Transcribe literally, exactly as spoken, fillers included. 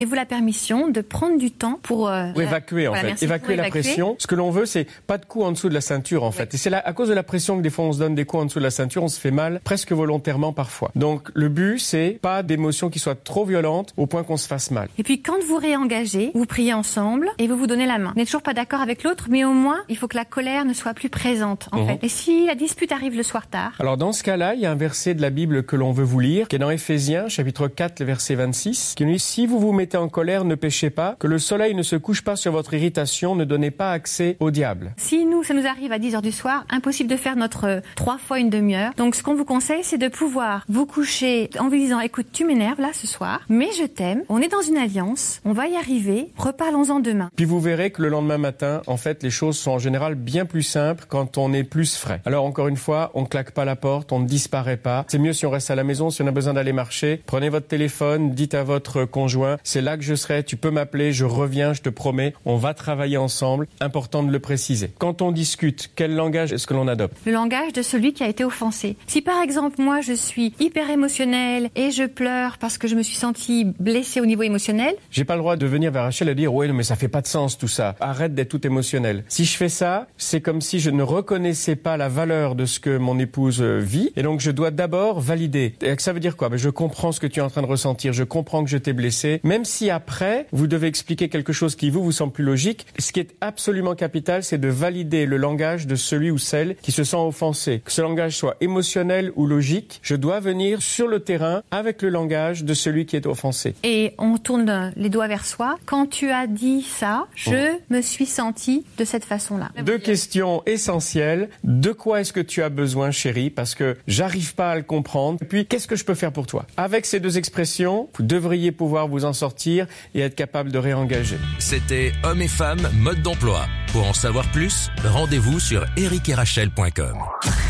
Avez-vous la permission de prendre du temps pour, euh, pour évacuer en voilà, fait, évacuer la évacuer. pression. Ce que l'on veut, c'est pas de coups en dessous de la ceinture en oui. fait. Et c'est là, à cause de la pression que des fois on se donne des coups en dessous de la ceinture, on se fait mal presque volontairement parfois. Donc le but, c'est pas d'émotions qui soient trop violentes au point qu'on se fasse mal. Et puis quand vous réengagez, vous priez ensemble et vous vous donnez la main. Vous n'êtes toujours pas d'accord avec l'autre, mais au moins il faut que la colère ne soit plus présente en mmh. fait. Et si la dispute arrive le soir tard? Alors dans ce cas-là, il y a un verset de la Bible que l'on veut vous lire, qui est dans Éphésiens, chapitre quatre, le verset vingt-six, qui nous dit « Si vous vous mettez en colère, ne péchez pas, que le soleil ne se couche pas sur votre irritation, ne donnez pas accès au diable. » Si nous, ça nous arrive à dix heures du soir, impossible de faire notre euh, trois fois une demi-heure. Donc ce qu'on vous conseille, c'est de pouvoir vous coucher en vous disant « Écoute, tu m'énerves là ce soir, mais je t'aime, on est dans une alliance, on va y arriver, reparlons-en demain. » Puis vous verrez que le lendemain matin, en fait, les choses sont en général bien plus simples quand on est plus frais. Alors encore une fois, on claque pas la porte, on ne disparaît pas. C'est mieux si on reste à la maison, si on a besoin d'aller marcher. Prenez votre téléphone, dites à votre conjoint « C'est là que je serai, tu peux m'appeler, je reviens, je te promets, on va travailler ensemble. » Important de le préciser. Quand on discute, quel langage est-ce que l'on adopte? Le langage de celui qui a été offensé. Si par exemple, moi, je suis hyper émotionnelle et je pleure parce que je me suis sentie blessée au niveau émotionnel. J'ai pas le droit de venir vers Rachel et dire « Ouais, mais ça fait pas de sens tout ça. Arrête d'être tout émotionnel. » Si je fais ça, c'est comme si je ne reconnaissais pas la valeur de ce que mon épouse vit. Et donc, je dois d'abord valider. Et ça veut dire quoi? Ben, je comprends ce que tu es en train de ressentir. Je comprends que je t'ai blessé. Même si après, vous devez expliquer quelque chose qui vous, vous semble plus logique. Ce qui est absolument capital, c'est de valider le langage de celui ou celle qui se sent offensé. Que ce langage soit émotionnel ou logique, je dois venir sur le terrain avec le langage de celui qui est offensé. Et on tourne les doigts vers soi. Quand tu as dit ça, je mmh. me suis sentie de cette façon-là. Deux questions essentielles. De quoi est-ce que tu as besoin, chérie? Parce que j'arrive pas à le comprendre. Et puis, qu'est-ce que je peux faire pour toi? Avec ces deux expressions, vous devriez pouvoir vous en sortir et être capable de réengager. C'était Hommes et Femmes, mode d'emploi. Pour en savoir plus, rendez-vous sur eric et rachel point com.